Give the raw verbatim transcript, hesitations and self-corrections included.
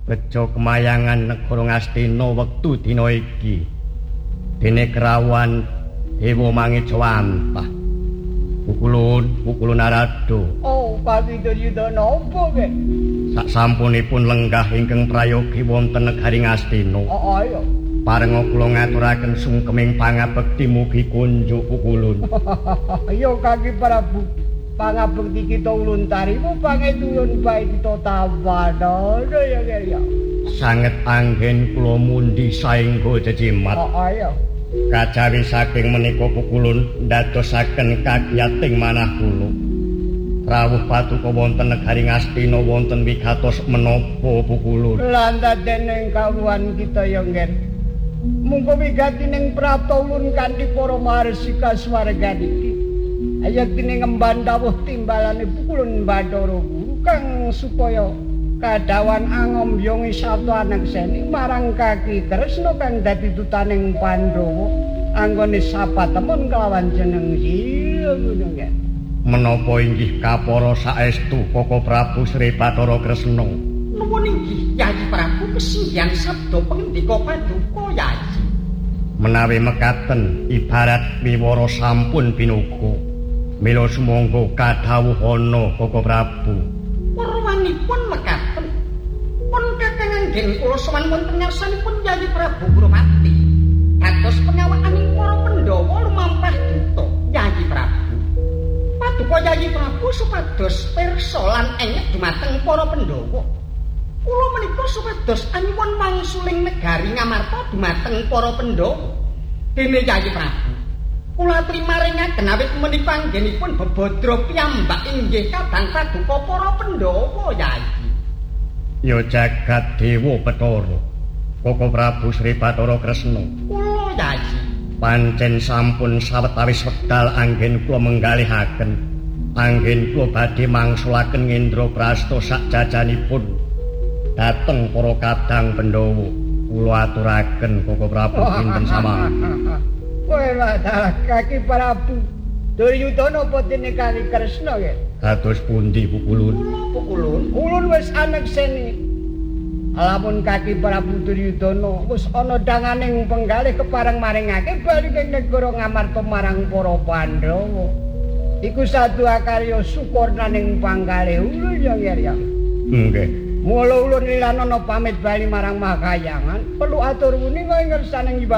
Bejo kemayangan negara Ngastina wektu dina iki. Dene kerawan Dewa Mangejawantah. Pukulun, pukulun Narado. Oh, Pati Duryudana apa ke? Saksampunipun lenggah ingkang prayogi wonten negari Ngastina. Oh, ayo. Parenga kula ngaturaken sungkeming pangabekti mugi kunjuk pukulun. Yo Kaki Prabu. Pangabekti kita ulun tarimu pangetulun bae kita tawana ya ya. Sanget anggen kula mundi saengga jejimat. Oh, ayo. Kajawi saking menika pukulun ndadosaken kagiyating manah kula. Rawuh paduka wonten negari Ngastina wonten wigatos menapa pukulun? Lantadening kawuhan kita ya ngen. Munggo wigatining prapta ulun kanthi para maharsi kasuwargan iki. Ayaktining emban dawuh timbalane pukulun Bathara Guru kang supaya kadawan angombiongi sabda anakseni marang Kaki Kresna kang dadi dutaning Pandhawa anggone sapatemon kelawan jeneng Sila ngono. Menapa inggih kapara saestu Koko Prabu Sri Bathara Kresna? Nuwun inggih Yayi Prabu kesinggihan sabda pangendika paduka Yayi. Menawi mekaten ibarat wiwara sampun pinuga. Mila sumangga kadhawuhana Koko Prabu. Purwanipun mekaten. Pun kakang anggen kula sowan wonten ngarsanipun Yayi Prabu Gurumati. Kados pengawaning para Pandhawa lumampah duta Yayi Prabu. Paduka Yayi Prabu supados pirsa lan enyek dumateng para Pandhawa. Kula menika supados anyuwun wangsuling negari Ngamarta dumateng para Pandhawa. Dene Yayi Prabu, kula trimaringaken awit menika anggenipun bebodro piyambak inggih kadang paduka para Pandhawa Yayi. Ya jagat Dewa Bathara, Koko Prabu Sri Bathara Kresna. Kula Yayi. Pancen sampun sawetawis wekdal anggen kula menggalihaken. Anggen kula badhe mangsulaken ngendra prasta sakjajanipun dhateng para kadang Pandhawa. Kula aturaken Koko Prabu dinten samangke. Kowe adalah Kaki Prabu Duryudana apa dene Kaki Kresna ya? Kados pundi pukulun? Pukulun, ulun wis anekseni. Lamun Kaki Prabu Duryudana wis ana danganing penggalih kepareng maringake bali ing negara Ngamarta marang para Pandhawa. Iku satu akarya sukurnaning panggalih ulun ya ya. Nggih. Mula ulun lilanana pamit bali marang Makayangan, perlu atur wuni kaya ngersaning